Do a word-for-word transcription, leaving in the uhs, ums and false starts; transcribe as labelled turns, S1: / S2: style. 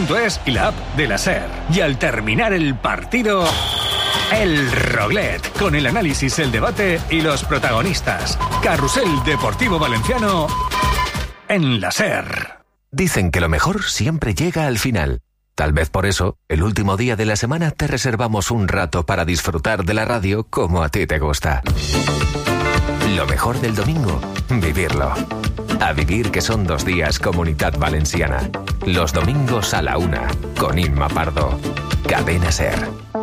S1: punto es y la app de la SER. Y al terminar el partido, el Roglet, con el análisis, el debate y los protagonistas. Carrusel Deportivo Valenciano en la SER.
S2: Dicen que lo mejor siempre llega al final. Tal vez por eso, el último día de la semana te reservamos un rato para disfrutar de la radio como a ti te gusta. Lo mejor del domingo, vivirlo. A vivir, que son dos días Comunidad Valenciana. Los domingos a la una, con Inma Pardo. Cadena SER.